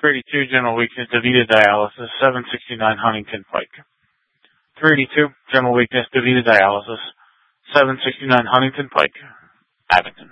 382, general weakness, DaVita dialysis, 769 Huntington Pike. 382, general weakness, DaVita dialysis, 769 Huntington Pike, Abington.